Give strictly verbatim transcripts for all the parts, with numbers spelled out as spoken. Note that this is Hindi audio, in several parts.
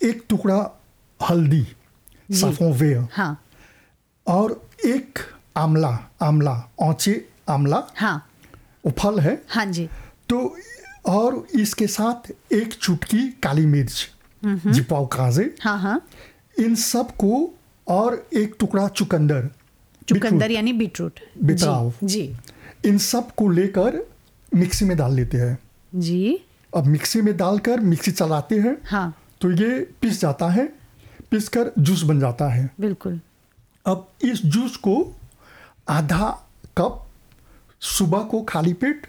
एक टुकड़ा हल्दी साफों वे हाँ और एक आंवला आंवला औचे आंवला हाँ वो फल है। हाँ जी। तो और इसके साथ एक चुटकी काली मिर्च जिपाव काजे, हाँ हाँ इन सब को, और एक टुकड़ा चुकंदर चुकंदर यानी बीटरूट बितराव, जी इन सब को लेकर मिक्सी में डाल लेते हैं जी। अब मिक्सी में डालकर मिक्सी चलाते हैं हाँ तो ये पिस जाता है, पिस कर जूस बन जाता है। बिल्कुल। अब इस जूस को आधा कप सुबह को खाली पेट,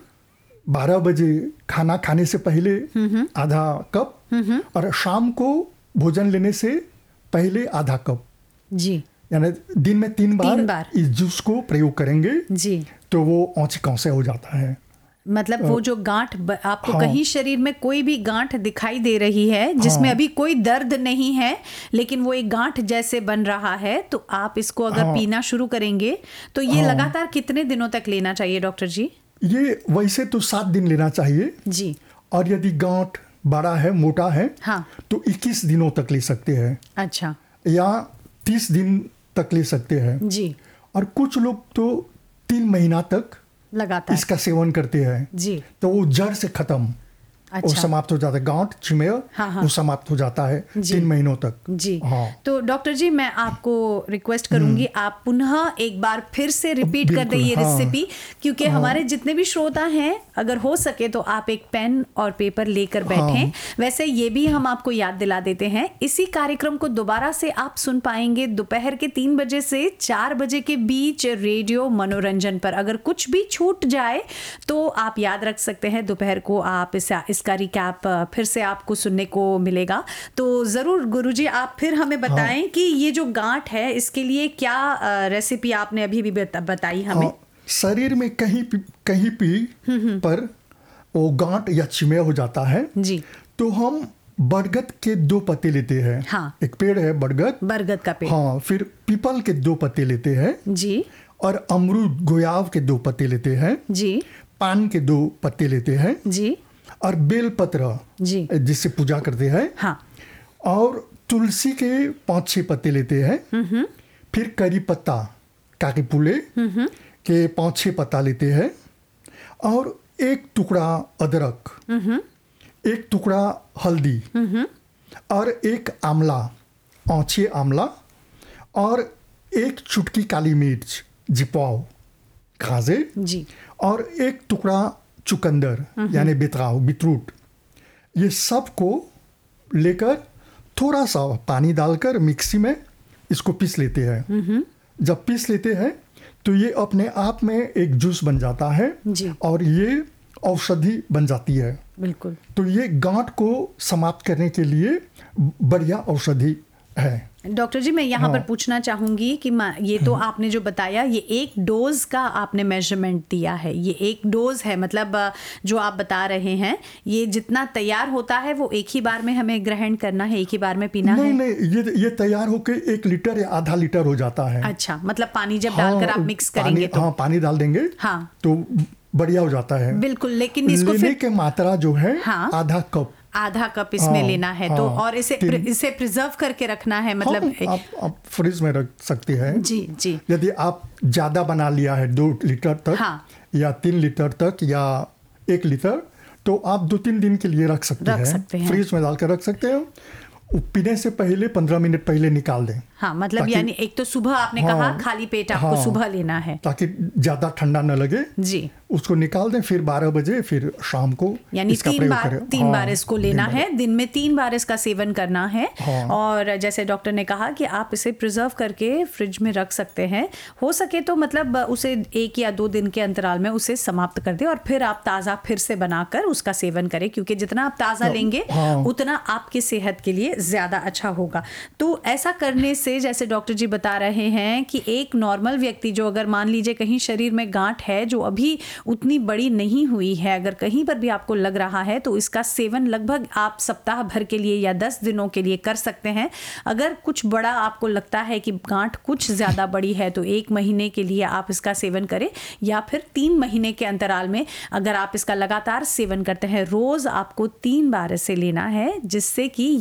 बारह बजे खाना खाने से पहले आधा कप, और शाम को भोजन लेने से पहले आधा कप, जी यानी दिन में तीन बार, तीन बार इस जूस को प्रयोग करेंगे जी। तो वो औंची कौसे हो जाता है। मतलब वो जो गांठ ब- आपको हाँ। कहीं शरीर में कोई भी गांठ दिखाई दे रही है जिसमें हाँ। अभी कोई दर्द नहीं है लेकिन वो एक गांठ जैसे बन रहा है, तो आप इसको अगर हाँ। पीना शुरू करेंगे तो ये हाँ। लगातार कितने दिनों तक लेना चाहिए डॉक्टर जी? ये वैसे तो सात दिन लेना चाहिए, जी और यदि गांठ बड़ा है, मोटा है, हाँ। तो इक्कीस दिनों तक ले सकते हैं, अच्छा या तीस दिन तक ले सकते हैं। जी। और कुछ लोग तो तीन महीना तक लगातार इसका सेवन करते हैं, जी। तो वो जड़ से खत्म, वो अच्छा समाप्त हो जाता है, गांठ चिमेय हाँ, हाँ। वो समाप्त हो जाता है जी। तीन महीनों तक। जी हाँ। तो डॉक्टर जी मैं आपको रिक्वेस्ट करूंगी आप पुनः एक बार फिर से रिपीट कर बिल्कुल, दें ये हाँ। रेसिपी, क्योंकि हमारे जितने भी श्रोता हैं अगर हो सके तो आप एक पेन और पेपर लेकर बैठें। हाँ। वैसे ये भी हम आपको याद दिला देते हैं, इसी कार्यक्रम को दोबारा से आप सुन पाएंगे दोपहर के तीन बजे से चार बजे के बीच रेडियो मनोरंजन पर। अगर कुछ भी छूट जाए तो आप याद रख सकते हैं, दोपहर को आप इस, इसका रिकैप फिर से आपको सुनने को मिलेगा। तो जरूर गुरुजी आप फिर हमें बताएं हाँ। कि ये जो गांठ है इसके लिए क्या रेसिपी आपने अभी भी बताई हमें। हाँ, शरीर में कहीं कहीं भी पर वो गांठ या चिमय हो जाता है जी, तो हम बरगद के दो पत्ते लेते हैं। हाँ। एक पेड़ है बरगद बरगद का पेड़, हाँ, फिर पीपल के दो पत्ते लेते हैं जी, और अमरूद गोयाव के दो पत्ते लेते हैं जी, पान के दो पत्ते लेते हैं जी, और बेलपत्र जी जिससे पूजा करते हैं, हाँ, और तुलसी के पांच छह पत्ते लेते हैं, फिर करी पत्ता काकी पुले के पांच छह पत्ता लेते हैं, और एक टुकड़ा अदरक, एक टुकड़ा हल्दी, और एक आंवला औचे आंवला, और एक चुटकी काली मिर्च जिपाव खाजे जी, और एक टुकड़ा चुकंदर यानी बितराव बीटरूट, ये सब को लेकर थोड़ा सा पानी डालकर मिक्सी में इसको पीस लेते हैं। जब पीस लेते हैं तो ये अपने आप में एक जूस बन जाता है जी, और ये औषधि बन जाती है। बिल्कुल। तो ये गांठ को समाप्त करने के लिए बढ़िया औषधि है। डॉक्टर जी मैं यहाँ हाँ। पर पूछना चाहूंगी कि ये तो आपने जो बताया ये एक डोज का आपने मेजरमेंट दिया है, ये एक डोज है, मतलब जो आप बता रहे हैं ये जितना तैयार होता है वो एक ही बार में हमें ग्रहण करना है, एक ही बार में पीना नहीं, है? नहीं नहीं, ये ये तैयार होकर एक लीटर या आधा लीटर हो जाता है। अच्छा, मतलब पानी जब हाँ, डालकर आप मिक्स करेंगे तो हाँ, पानी डाल देंगे हाँ, तो बढ़िया हो जाता है। बिल्कुल। लेकिन इसको लेने फिर के मात्रा जो है हाँ, आधा कप आधा कप इसमें हाँ, लेना है हाँ, तो और इसे प्र, इसे प्रिजर्व करके रखना है, मतलब हाँ, आप, आप फ्रिज में रख सकते हैं जी जी। यदि आप ज़्यादा बना लिया है दो लीटर तक हाँ, या तीन लीटर तक या एक लीटर, तो आप दो तीन दिन के लिए रख सकते, रख हैं, सकते हैं फ्रिज में डालकर रख सकते हैं। पीने से पहले पंद्रह मिनट पहले निकाल दें। हाँ, मतलब यानी एक तो सुबह आपने हाँ, कहा खाली पेट आपको हाँ, सुबह लेना है ताकि ज्यादा ठंडा न लगे जी, उसको निकाल दें, फिर बारह बजे फिर शाम को यानी तीन बार तीन हाँ, बार इसको लेना है, दिन में तीन बार इसका सेवन करना है हाँ, और जैसे डॉक्टर ने कहा कि आप इसे प्रिजर्व करके फ्रिज में रख सकते हैं, हो सके तो मतलब उसे एक या दो दिन के अंतराल में उसे समाप्त कर दें और फिर आप ताज़ा फिर से बनाकर उसका सेवन करें, क्योंकि जितना आप ताज़ा लेंगे हाँ, उतना आपकी सेहत के लिए ज़्यादा अच्छा होगा। तो ऐसा करने से जैसे डॉक्टर जी बता रहे हैं कि एक नॉर्मल व्यक्ति जो अगर मान लीजिए कहीं शरीर में गांठ है जो अभी उतनी बड़ी नहीं हुई है, अगर कहीं पर भी आपको लग रहा है तो इसका सेवन लगभग आप सप्ताह भर के लिए या दस दिनों के लिए कर सकते हैं। अगर कुछ बड़ा आपको लगता है कि गांठ कुछ ज़्यादा बड़ी है तो एक महीने के लिए आप इसका सेवन करें, या फिर तीन महीने के अंतराल में अगर आप इसका लगातार सेवन करते हैं, रोज़ आपको तीन बार इसे लेना है, जिससे कि